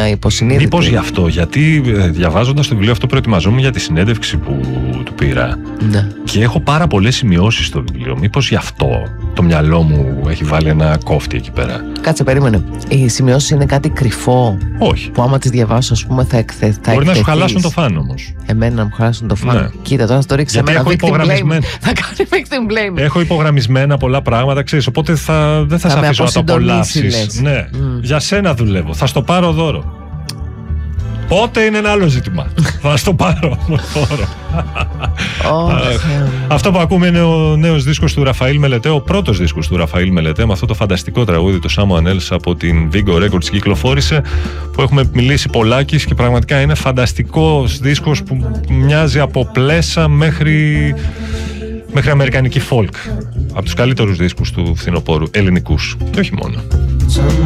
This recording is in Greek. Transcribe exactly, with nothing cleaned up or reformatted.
μια υποσυνείδητη. Μήπως γι' αυτό, γιατί ε, διαβάζοντας το βιβλίο αυτό προετοιμαζόμουν για τη συνέντευξη που του πήρα. Ναι. Και έχω πάρα πολλές σημειώσεις στο βιβλίο. Μήπως γι' αυτό το μυαλό μου έχει βάλει ένα κόφτη εκεί πέρα. Κάτσε, περίμενε. Οι σημειώσεις είναι κάτι κρυφό? Όχι. Που άμα τις διαβάσω, ας πούμε, θα εκθέσει. Μπορεί να σου χαλάσουν το φαν όμως. Εμένα να μου χαλάσουν το φαν. Ναι. Κοίτα, τώρα θα το ρίξει γιατί εμένα. έχω υπογραμμισμένα. Θα κάνει victim blame. Έχω υπογραμμισμένα πολλά πράγματα, ξέρεις. Οπότε θα, δεν θα, θα σε αφήσω να το απολαύσεις. Ναι. Mm. Για σένα δουλεύω. Θα στο πάρω δώρο. Πότε είναι ένα άλλο ζήτημα. Θα στο πάρω δώρο. Oh, αυτό που ακούμε είναι ο νέος δίσκος του Ραφαήλ Μελετέ, ο πρώτος δίσκος του Ραφαήλ Μελετέ, με αυτό το φανταστικό τραγούδι του Someone Else από την Vigo Records κυκλοφόρησε, που έχουμε μιλήσει πολλάκις και πραγματικά είναι φανταστικός δίσκος που μοιάζει από πλέσα μέχρι, μέχρι αμερικανική folk. Από τους καλύτερους δίσκους του φθινοπόρου, ελληνικούς και όχι μόνο.